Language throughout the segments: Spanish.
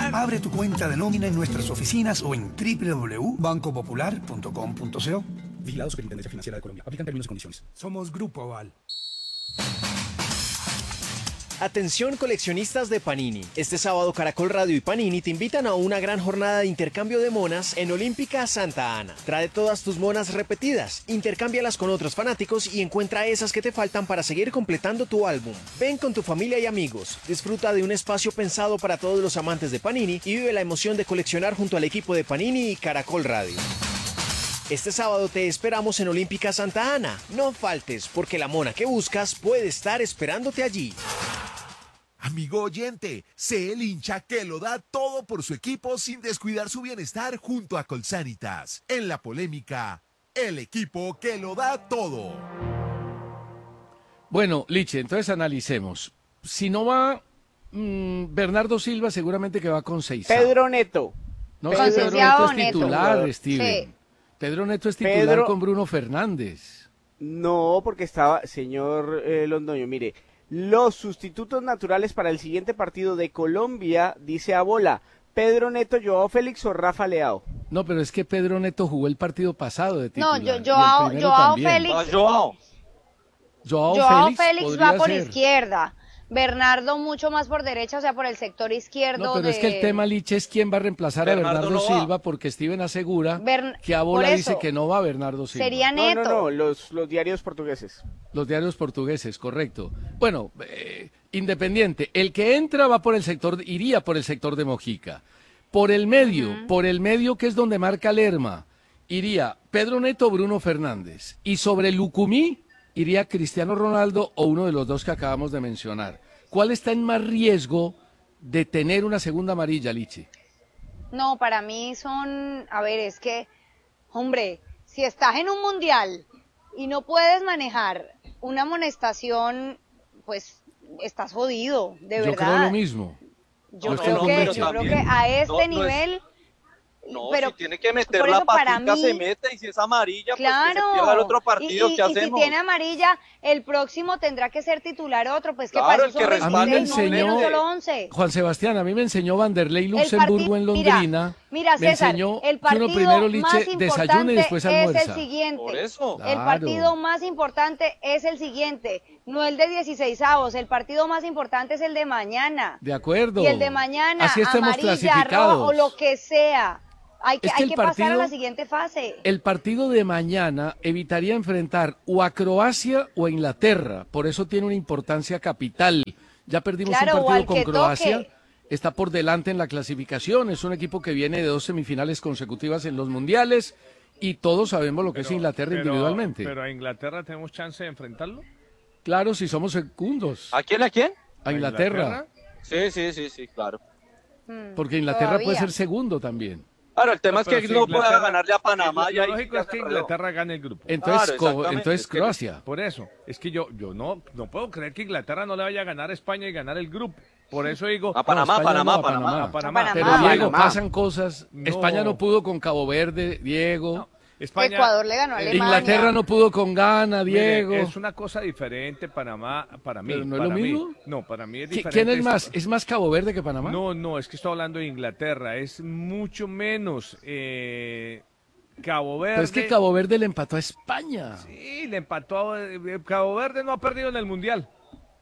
Abre tu cuenta de nómina en nuestras oficinas o en www.bancopopular.com.co. Vigilado Superintendencia Financiera de Colombia. Aplican términos y condiciones. Somos Grupo Aval. Atención coleccionistas de Panini. Este sábado Caracol Radio y Panini te invitan a una gran jornada de intercambio de monas en Olímpica Santa Ana. Trae todas tus monas repetidas, intercámbialas con otros fanáticos y encuentra esas que te faltan para seguir completando tu álbum. Ven con tu familia y amigos, disfruta de un espacio pensado para todos los amantes de Panini y vive la emoción de coleccionar junto al equipo de Panini y Caracol Radio. Este sábado te esperamos en Olímpica Santa Ana. No faltes, porque la mona que buscas puede estar esperándote allí. Amigo oyente, sé el hincha que lo da todo por su equipo sin descuidar su bienestar junto a Colsanitas. En la polémica, el equipo que lo da todo. Bueno, Liche, entonces analicemos. Si no va Bernardo Silva, seguramente que va con 6. Pedro Neto. No, Pedro Pedro Neto es Neto. titular, Steven. Sí. Pedro Neto es titular con Bruno Fernández. No, porque estaba, señor Londoño, mire, los sustitutos naturales para el siguiente partido de Colombia, dice Abola, Pedro Neto, Joao Félix o Rafa Leao. No, pero es que Pedro Neto jugó el partido pasado de titular. No, Joao Félix. Joao Félix va por izquierda. Bernardo mucho más por derecha, o sea, por el sector izquierdo. No, pero es que el tema, Liche, es quién va a reemplazar a Bernardo Silva, porque Steven asegura que Abola dice que no va Bernardo Silva. Sería Neto. No, los diarios portugueses. Los diarios portugueses, correcto. Bueno, Independiente, el que entra va por el sector, iría por el sector de Mojica. Por el medio que es donde marca Lerma, iría Pedro Neto o Bruno Fernández. Y sobre Lucumí, iría Cristiano Ronaldo o uno de los dos que acabamos de mencionar. ¿Cuál está en más riesgo de tener una segunda amarilla, Liche? No, para mí es que, hombre, si estás en un mundial y no puedes manejar una amonestación, pues estás jodido, de verdad. Yo creo lo mismo. Yo creo que a este nivel... No, pero si tiene que meter la patica se mete, y si es amarilla, claro, pues que se pierda el otro partido, ¿qué hacemos? Y si tiene amarilla, el próximo tendrá que ser titular otro, pues que claro, para eso a mí me enseñó, solo 11. Juan Sebastián, a mí me enseñó Vanderlei Luxemburgo en Londrina. Mira, César, me enseñó el partido que uno primero, Liche, más importante desayuna y después almuerza. es el siguiente. Por eso. El partido más importante es el siguiente, no el de 16avos, el partido más importante es el de mañana. De acuerdo. Y el de mañana, así estemos amarilla, roja o lo que sea. Hay que pasar a la siguiente fase. El partido de mañana evitaría enfrentar o a Croacia o a Inglaterra, por eso tiene una importancia capital. Ya perdimos un partido con Croacia, está por delante en la clasificación, es un equipo que viene de 2 semifinales consecutivas en los mundiales y todos sabemos lo que es Inglaterra individualmente. Pero a Inglaterra tenemos chance de enfrentarlo. Claro, si somos segundos. ¿A quién? A Inglaterra. Sí, claro. Porque Inglaterra puede ser segundo también. Claro, el tema es que no pueda ganarle a Panamá. Lo lógico es que Inglaterra gane el grupo. Entonces Croacia. Por eso, es que yo no puedo creer que Inglaterra no le vaya a ganar a España y ganar el grupo. Por eso digo... A Panamá. Pero Diego, pasan cosas. España no pudo con Cabo Verde, Diego. No. España, Ecuador le ganó a Alemania. Inglaterra no pudo con Ghana, Diego. Mire, es una cosa diferente Panamá para mí. ¿Pero no es lo mismo? No, para mí es diferente. ¿Quién es más? ¿Es más Cabo Verde que Panamá? No, es que estoy hablando de Inglaterra. Es mucho menos Cabo Verde. Pero es que Cabo Verde le empató a España. Sí, le empató. Cabo Verde no ha perdido en el Mundial.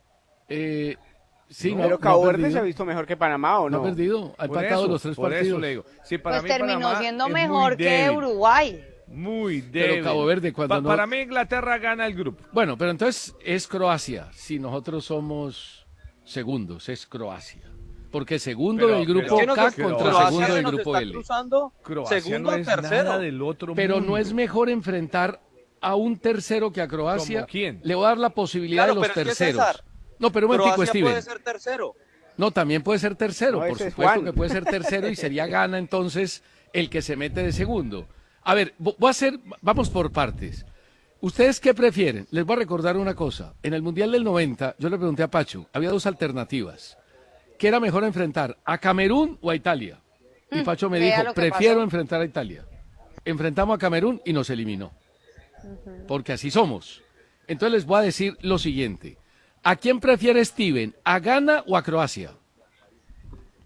Sí, pero Cabo Verde se ha visto mejor que Panamá, ¿o no? No ha perdido, ha empatado los 3 partidos. Eso le digo. Sí, para pues mí terminó Panamá siendo mejor que Uruguay. Muy débil. Pero Cabo Verde cuando no... Para mí Inglaterra gana el grupo. Bueno, pero entonces es Croacia. Si nosotros somos segundos, es Croacia. Porque segundo del grupo K contra segundo del grupo L. Croacia segundo no es tercero. Nada del otro pero mundo. no es mejor enfrentar a un tercero que a Croacia. ¿Cómo quién? Le voy a dar la posibilidad de los terceros. No, pero un momentico, Steven. puede ser tercero. No, también puede ser tercero, No, por ese es supuesto Juan. que puede ser tercero y sería gana entonces el que se mete de segundo. A ver, vamos por partes. ¿Ustedes qué prefieren? Les voy a recordar una cosa. En el Mundial del 90, yo le pregunté a Pacho, había 2 alternativas. ¿Qué era mejor enfrentar, a Camerún o a Italia? Y Pacho me dijo, prefiero enfrentar a Italia. Enfrentamos a Camerún y nos eliminó. Porque así somos. Entonces les voy a decir lo siguiente. ¿A quién prefiere Steven? ¿A Ghana o a Croacia?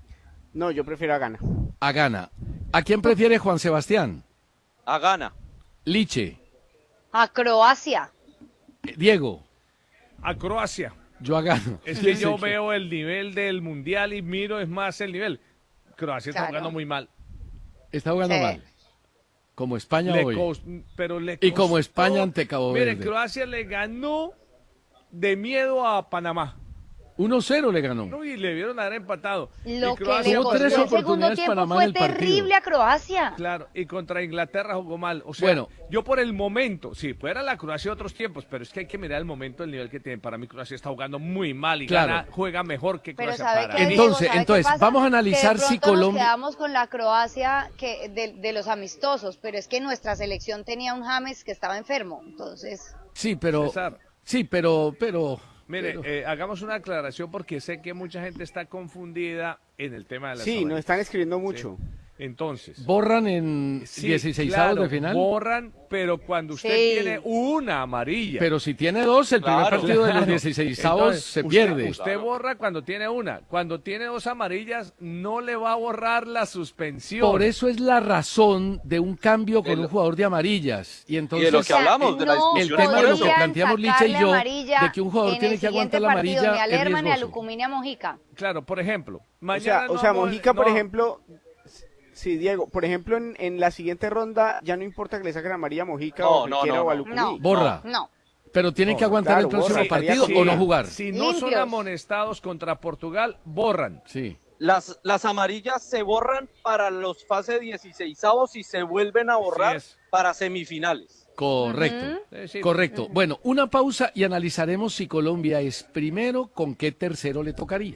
No, yo prefiero a Ghana. A Ghana. ¿A quién prefiere Juan Sebastián? A Ghana. Liche. A Croacia. Diego. A Croacia. Yo a Ghana. Es que yo veo el nivel del Mundial y miro es más el nivel. Croacia está jugando muy mal. Está jugando mal. Como España hoy. Y como España ante Cabo Verde. Mire, Croacia le ganó de miedo a Panamá. 1-0 le ganó. No, y le vieron haber empatado. Lo que Croacia le tuvo costó 3 el segundo oportunidades tiempo Panamá fue en el partido. terrible a Croacia. Claro, y contra Inglaterra jugó mal. O sea, Bueno. yo por el momento, sí, fuera la Croacia de otros tiempos, pero es que hay que mirar el momento, el nivel que tiene. Para mí Croacia está jugando muy mal y Ghana juega mejor que Pero Croacia. ¿sabe Para qué, mí. Entonces, Diego? ¿Sabe qué pasa? vamos a analizar que de si pronto Colombia... Nos quedamos con la Croacia de los amistosos, pero es que nuestra selección tenía un James que estaba enfermo, entonces... Sí, pero... César. Sí, pero... Mire, hagamos una aclaración porque sé que mucha gente está confundida en el tema de la Sí, nos están escribiendo mucho. Sí. Entonces. ¿Borran en 16avos de final? Borran, pero cuando usted tiene una amarilla. Pero si tiene 2, el primer partido de los 16avos se pierde. Usted borra cuando tiene una. Cuando tiene 2 amarillas, no le va a borrar la suspensión. Por eso es la razón de un cambio con un jugador de amarillas. Y entonces, de lo que hablamos, de la el discusión. tema de lo que podrían planteamos Licha y yo, amarilla de que un jugador tiene que aguantar la partido, amarilla, ni a es Lerma ni a riesgoso. Lucumí ni a Mojica. Claro, por ejemplo. O sea, Mojica, por ejemplo... Sí, Diego, por ejemplo, en la siguiente ronda ya no importa que le saquen amarilla a Mojica o a Lucumí. Borra. No. Pero tiene que aguantar el próximo partido o no jugar. Si no son amonestados contra Portugal, borran. Sí. Las amarillas se borran para los fase 16avos y se vuelven a borrar para semifinales. Correcto, correcto. Bueno, una pausa y analizaremos si Colombia es primero, con qué tercero le tocaría.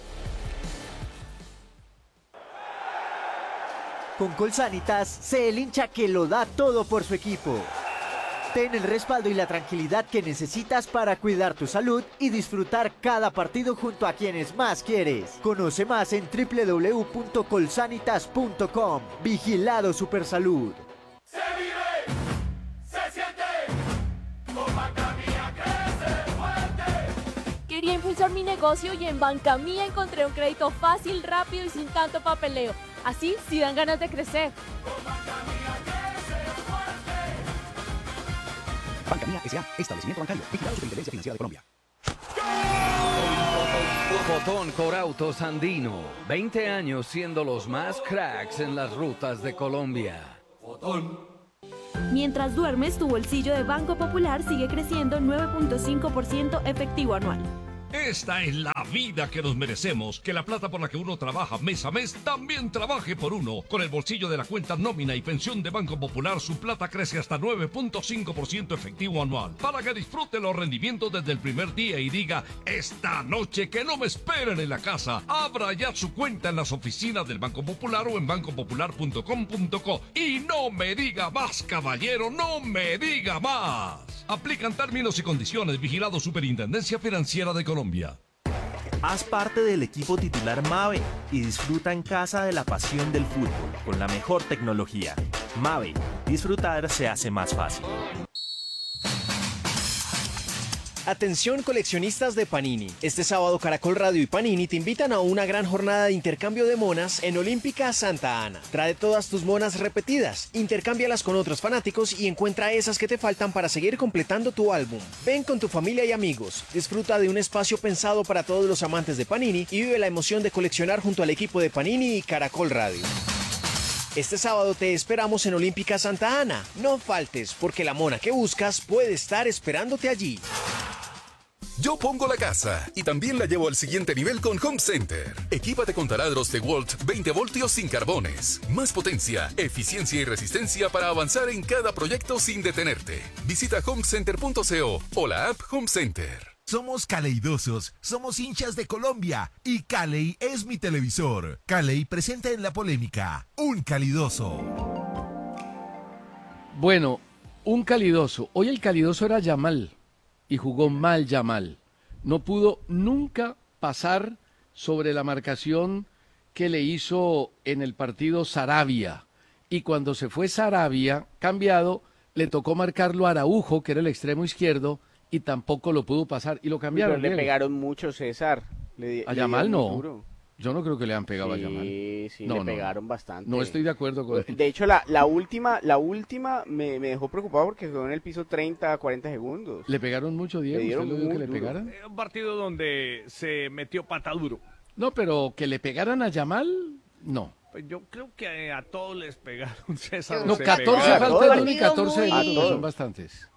Con Colsanitas, sé el hincha que lo da todo por su equipo. Ten el respaldo y la tranquilidad que necesitas para cuidar tu salud y disfrutar cada partido junto a quienes más quieres. Conoce más en www.colsanitas.com. Vigilado Supersalud. Se vive, se siente, con Banca Mía crece fuerte. Quería impulsar mi negocio y en Banca Mía encontré un crédito fácil, rápido y sin tanto papeleo. Así sí dan ganas de crecer. Con Banca Mía crece fuerte. Banca Mía S.A. Establecimiento bancario. Vigilado Superintendencia Financiera de Colombia. Fotón Corautos Andino. 20 años siendo los más cracks en las rutas de Colombia. Mientras duermes, tu bolsillo de Banco Popular sigue creciendo 9.5% efectivo anual. Esta es la vida que nos merecemos, que la plata por la que uno trabaja mes a mes también trabaje por uno. Con el bolsillo de la cuenta nómina y pensión de Banco Popular, su plata crece hasta 9.5% efectivo anual, para que disfrute los rendimientos desde el primer día y diga, esta noche que no me esperen en la casa. Abra ya su cuenta en las oficinas del Banco Popular o en bancopopular.com.co. Y no me diga más, caballero, no me diga más. Aplican términos y condiciones. Vigilado Superintendencia Financiera de Colombia. Haz parte del equipo titular Mave y disfruta en casa de la pasión del fútbol con la mejor tecnología. Mave, disfrutar se hace más fácil. Atención coleccionistas de Panini. Este sábado Caracol Radio y Panini te invitan a una gran jornada de intercambio de monas en Olímpica Santa Ana. Trae todas tus monas repetidas, intercámbialas con otros fanáticos y encuentra esas que te faltan para seguir completando tu álbum. Ven con tu familia y amigos, disfruta de un espacio pensado para todos los amantes de Panini y vive la emoción de coleccionar junto al equipo de Panini y Caracol Radio. Este sábado te esperamos en Olímpica Santa Ana. No faltes, porque la mona que buscas puede estar esperándote allí. Yo pongo la casa y también la llevo al siguiente nivel con Home Center. Equípate con taladros DeWalt 20 voltios sin carbones. Más potencia, eficiencia y resistencia para avanzar en cada proyecto sin detenerte. Visita homecenter.co o la app Home Center. Somos caleidosos, somos hinchas de Colombia y Caley es mi televisor. Caley presenta en la polémica un calidoso. Bueno, un calidoso. Hoy el calidoso era Yamal y jugó mal Yamal. No pudo nunca pasar sobre la marcación que le hizo en el partido Sarabia. Y cuando se fue Sarabia, cambiado, le tocó marcarlo a Araujo, que era el extremo izquierdo, y tampoco lo pudo pasar. Y lo cambiaron. Pero le pegaron mucho, César. A Yamal no. Duro. Yo no creo que le han pegado a Yamal. Sí, le pegaron bastante. No estoy de acuerdo con él. De hecho, la última me dejó preocupado porque quedó en el piso 30 a 40 segundos. ¿Le pegaron mucho, Diego? ¿Usted lo vio que le pegaran? Un partido donde se metió pata duro. No, pero que le pegaran a Yamal, no. Pues yo creo que a todos les pegaron, César. No, 14 falta de uno y 14 de uno, que son bastantes.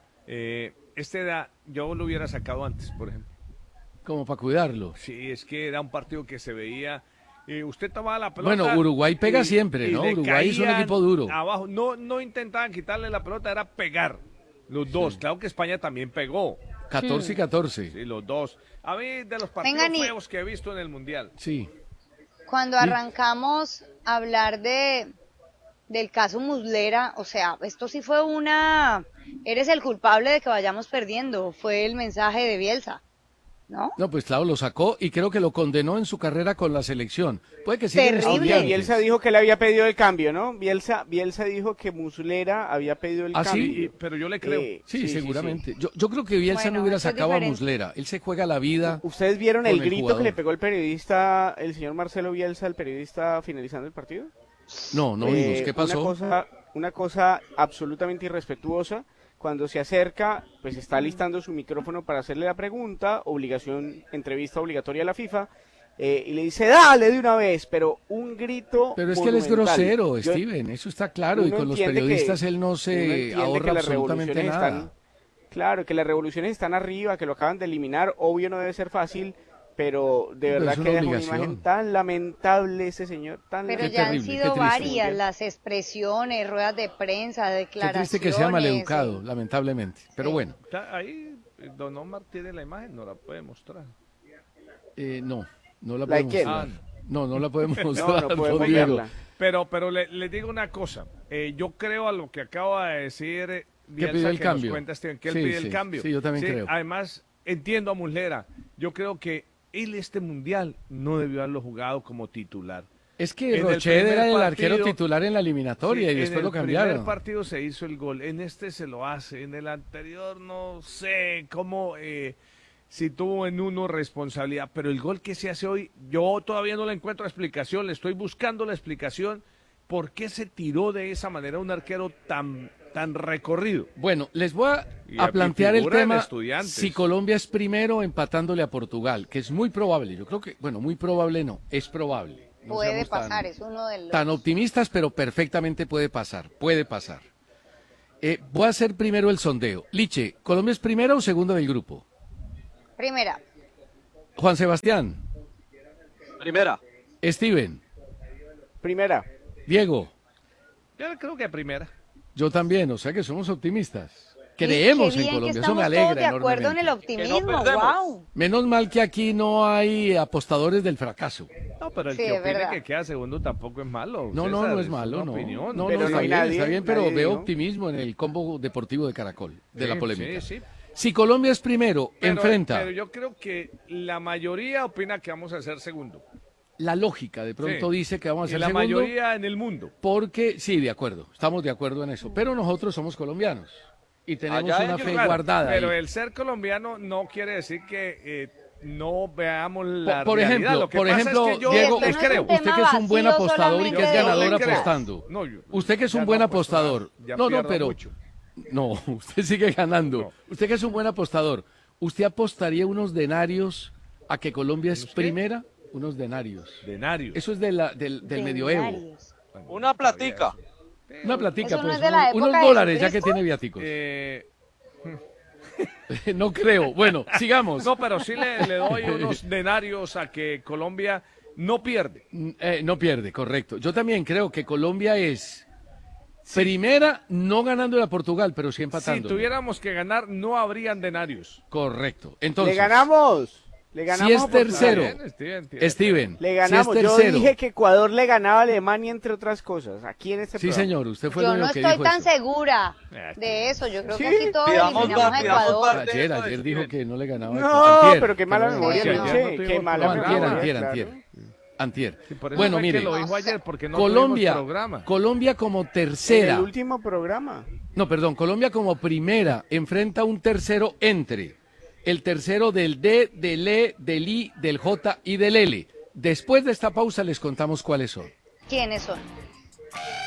Yo lo hubiera sacado antes, por ejemplo. Como para cuidarlo. Sí, es que era un partido que se veía. Usted tomaba la pelota. Bueno, Uruguay pega siempre, ¿no? Uruguay es un equipo duro. Abajo, no intentaban quitarle la pelota, era pegar. Los dos. Claro que España también pegó. 14 y 14. Sí, los dos. A mí, de los partidos feos que he visto en el Mundial. Sí. Cuando arrancamos a hablar del caso Muslera, o sea, esto sí fue eres el culpable de que vayamos perdiendo, fue el mensaje de Bielsa, ¿no? No, pues claro, lo sacó y creo que lo condenó en su carrera con la selección. Puede que siga en Estudiantes. Bielsa dijo que le había pedido el cambio, ¿no? Bielsa dijo que Muslera había pedido el cambio. Sí, pero yo le creo. Sí, seguramente. Sí. Yo creo que Bielsa no hubiera sacado a Muslera. Él se juega la vida. ¿Ustedes vieron el grito que le pegó el periodista, el señor Marcelo Bielsa, el periodista finalizando el partido? No vimos. ¿Qué pasó? Una cosa absolutamente irrespetuosa. Cuando se acerca, pues está listando su micrófono para hacerle la pregunta, entrevista obligatoria a la FIFA, y le dice, dale de una vez, pero un grito Pero es que él es grosero, Steven, eso está claro, y con los periodistas él no se ahorra absolutamente nada. Claro, que las revoluciones están arriba, que lo acaban de eliminar, obvio no debe ser fácil, pero de verdad que es una imagen tan lamentable ese señor, Pero ya han sido varias las expresiones, ruedas de prensa, declaraciones. Qué triste que sea maleducado, lamentablemente, pero bueno. Ahí Don Omar tiene la imagen, no la puede mostrar. No la podemos mostrar. No la podemos mostrar, no podemos verla. Pero le digo una cosa, yo creo a lo que acaba de decir Bielsa, que pide el cambio. Nos cuenta Steven, que él pide el cambio. Sí, yo también creo. Además, entiendo a Muslera, yo creo que él mundial no debió haberlo jugado como titular. Es que Rochet era el arquero titular en la eliminatoria y después lo cambiaron. En el primer partido se hizo el gol, en este se lo hace, en el anterior no sé cómo, si tuvo en uno responsabilidad, pero el gol que se hace hoy, yo todavía no le encuentro explicación, le estoy buscando la explicación, ¿por qué se tiró de esa manera un arquero tan recorrido? Bueno, les voy a plantear el tema si Colombia es primero empatándole a Portugal, que es muy probable. Yo creo que, muy probable no, es probable. No puede pasar, es uno de los... Tan optimistas, pero perfectamente puede pasar. Voy a hacer primero el sondeo. Liche, ¿Colombia es primera o segunda del grupo? Primera. Juan Sebastián. Primera. Steven. Primera. Diego. Yo creo que primera. Yo también, o sea que somos optimistas. Creemos en Colombia, eso me alegra de acuerdo en el optimismo, wow. Menos mal que aquí no hay apostadores del fracaso. No, pero el que opine que queda segundo tampoco es malo. No, César, no es malo, no. Opinión. No, pero está bien, pero veo optimismo en el combo deportivo de Caracol, de la polémica. Sí. Si Colombia es primero, enfrenta. Pero yo creo que la mayoría opina que vamos a ser segundo. La lógica de pronto dice que vamos a ser segundo. Y la mayoría en el mundo. Porque, sí, de acuerdo, estamos de acuerdo en eso. Pero nosotros somos colombianos y tenemos una fe guardada. Pero ahí. el ser colombiano no quiere decir que no veamos la por realidad. ejemplo, Lo que pasa es que yo Diego, creo. Usted que es un buen apostador y que es ganador apostando. Usted que es un buen apostador. No, usted sigue ganando. No. Usted que es un buen apostador. ¿Usted apostaría unos denarios a que Colombia es primera? Unos denarios. Eso es del medioevo. Una platica. Una platica, pues. No unos dólares, ya que tiene viáticos. No creo. Bueno, sigamos. No, pero sí le doy unos denarios a que Colombia no pierde. No pierde, correcto. Yo también creo que Colombia es primera, no ganándole a Portugal, pero sí empatando. Si tuviéramos que ganar, no habrían denarios. Correcto. Entonces, ¡le ganamos! Si es tercero, Steven, le ganamos. Si es yo dije que Ecuador le ganaba a Alemania, entre otras cosas, aquí en este programa. Sí, señor, usted fue el único que dijo eso. Yo no estoy tan segura de eso, yo creo que aquí todos eliminamos a Ecuador. Ayer dijo que no le ganaba a Ecuador. No, pero qué mala memoria, qué mala memoria. Antier. Bueno, mire, Colombia como tercera. En el último programa. No, perdón, Colombia como primera enfrenta un tercero entre el tercero del D, del E, del I, del J y del L. Después de esta pausa les contamos cuáles son. ¿Quiénes son?